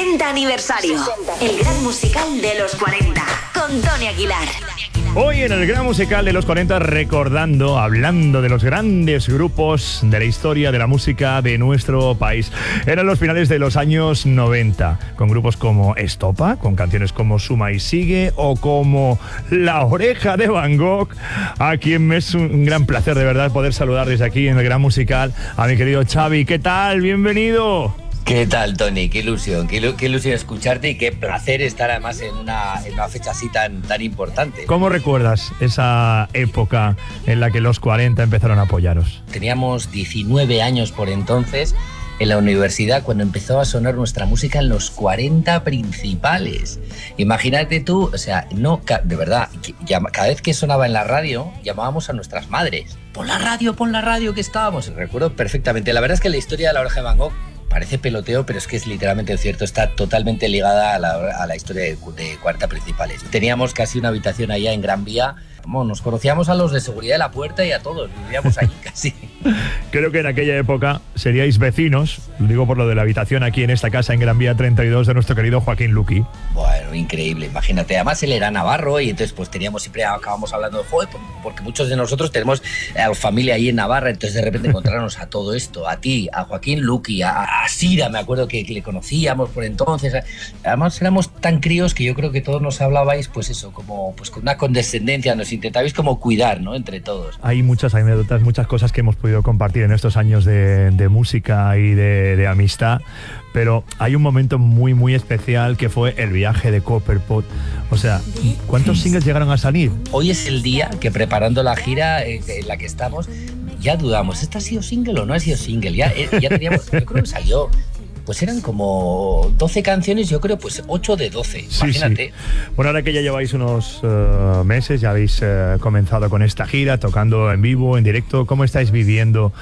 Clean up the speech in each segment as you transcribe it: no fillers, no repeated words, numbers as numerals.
60 aniversario. El gran musical de los 40. Con Tony Aguilar. Hoy en el Gran Musical de los 40 hablando de los grandes grupos de la historia de la música de nuestro país. Eran los finales de los años 90, con grupos como Estopa, con canciones como Suma y Sigue o como La Oreja de Van Gogh, a quien me es un gran placer de verdad poder saludar desde aquí en el Gran Musical a mi querido Xavi. ¿Qué tal? Bienvenido. ¿Qué tal, Tony? Qué ilusión escucharte y qué placer estar además en una fecha así tan importante. ¿Cómo recuerdas esa época en la que los 40 empezaron a apoyaros? Teníamos 19 años por entonces en la universidad cuando empezó a sonar nuestra música en los 40 principales. Imagínate tú, o sea, no, de verdad, cada vez que sonaba en la radio llamábamos a nuestras madres. Pon la radio que estábamos. Recuerdo perfectamente. La verdad es que la historia de La Oreja de Van Gogh parece peloteo, pero es que es literalmente cierto, está totalmente ligada a la historia de 40 principales. Teníamos casi una habitación allá en Gran Vía, nos conocíamos a los de seguridad de la puerta y a todos, vivíamos allí casi. Creo que en aquella época seríais vecinos, lo digo por lo de la habitación aquí en esta casa en Gran Vía 32 de nuestro querido Joaquín Luqui. Bueno, increíble, imagínate, además él era navarro y entonces pues siempre acabamos hablando de joder, porque muchos de nosotros tenemos familia ahí en Navarra, entonces de repente encontrarnos a todo esto, a ti, a Joaquín Luqui, a Sira, me acuerdo que le conocíamos por entonces, además éramos tan críos que yo creo que todos nos hablabais pues eso, como pues con una condescendencia, nos intentabais como cuidar, ¿no?, entre todos. Hay muchas anécdotas, muchas cosas que hemos podido compartir en estos años de música y de amistad, pero hay un momento muy muy especial que fue el viaje de Copperpot. O sea, ¿cuántos singles llegaron a salir? Hoy es el día que preparando la gira en la que estamos ya dudamos, ¿esta ha sido single o no ha sido single? Ya teníamos, yo creo que salió, pues eran como 12 canciones, yo creo pues 8 de 12, imagínate. Sí. Bueno, ahora que ya lleváis unos meses, ya habéis comenzado con esta gira, tocando en vivo, en directo, ¿cómo estáis viviendo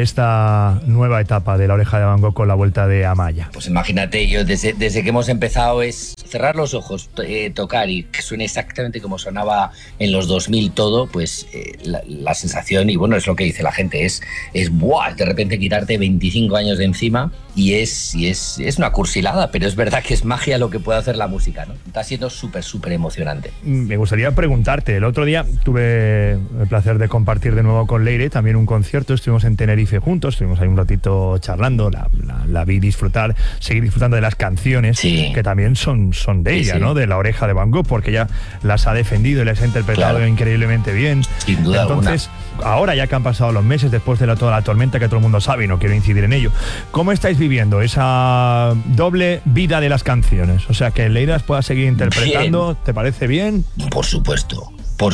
esta nueva etapa de La Oreja de Van Gogh con la vuelta de Amaya? Pues imagínate, yo desde que hemos empezado es cerrar los ojos, tocar y que suene exactamente como sonaba en los 2000 todo, pues la sensación, y bueno, es lo que dice la gente, es ¡buah!, de repente quitarte 25 años de encima y es una cursilada, pero es verdad que es magia lo que puede hacer la música, ¿no? Está siendo súper emocionante. Me gustaría preguntarte, el otro día tuve el placer de compartir de nuevo con Leire también un concierto, estuvimos en Tenerife juntos, estuvimos ahí un ratito charlando, la vi seguir disfrutando de las canciones, sí, que también son de ella, sí, ¿no?, de La Oreja de Van Gogh, porque ella las ha defendido y las ha interpretado, claro, increíblemente bien. Sin duda. Entonces, ahora ya que han pasado los meses después de toda la tormenta que todo el mundo sabe y no quiero incidir en ello, ¿cómo estáis viviendo esa doble vida de las canciones? O sea, que Leire las pueda seguir interpretando, bien. ¿Te parece bien? Por supuesto,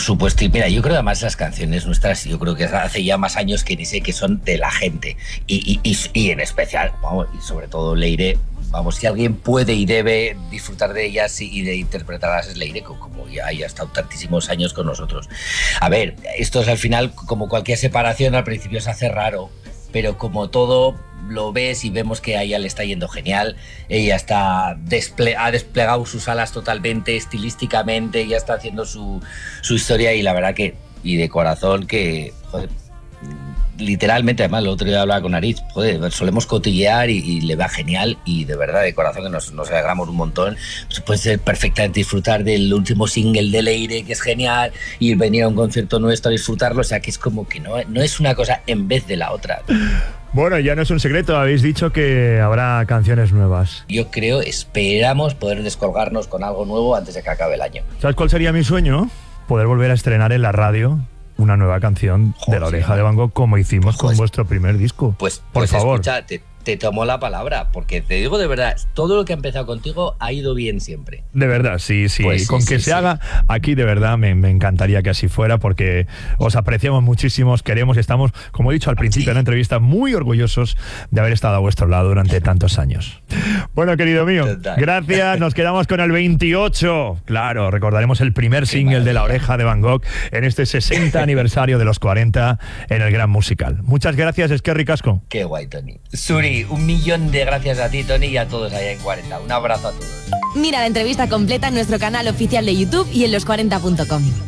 y mira, yo creo que además las canciones nuestras, yo creo que hace ya más años que ni sé que son de la gente, y en especial, vamos, y sobre todo Leire, vamos, si alguien puede y debe disfrutar de ellas y de interpretarlas es Leire, como ya ha estado tantísimos años con nosotros. A ver, esto es al final, como cualquier separación, al principio se hace raro, pero como todo lo ves y vemos que a ella le está yendo genial, ella ha desplegado sus alas totalmente, estilísticamente, ya está haciendo su historia y la verdad que, y de corazón que, joder, literalmente, además el otro día hablaba con Aritz, joder, solemos cotillear y le va genial y de verdad de corazón que nos alegramos un montón. Pues puede ser perfectamente disfrutar del último single de Leire, que es genial, y venir a un concierto nuestro a disfrutarlo, o sea que es como que no es una cosa en vez de la otra. Bueno, ya no es un secreto, habéis dicho que habrá canciones nuevas. Yo creo, esperamos poder descolgarnos con algo nuevo antes de que acabe el año. ¿Sabes cuál sería mi sueño? Poder volver a estrenar en la radio una nueva canción, joder, de La Oreja de Van Gogh, como hicimos con vuestro primer disco. Pues por favor. Escucha, te tomo la palabra, porque te digo de verdad, todo lo que ha empezado contigo ha ido bien siempre. De verdad, sí. Pues con que se haga aquí, de verdad, me encantaría que así fuera, porque os apreciamos muchísimo, os queremos y estamos, como he dicho al principio de la entrevista, muy orgullosos de haber estado a vuestro lado durante tantos años. Bueno, querido mío, gracias, nos quedamos con el 28. Claro, recordaremos el primer single de La Oreja de Van Gogh en este 60 aniversario de los 40 en el Gran Musical. Muchas gracias, es que ricasco. Qué guay, Tony. Suri, 1.000.000 de gracias a ti, Tony, y a todos allá en 40. Un abrazo a todos. Mira la entrevista completa en nuestro canal oficial de YouTube y en los40.com.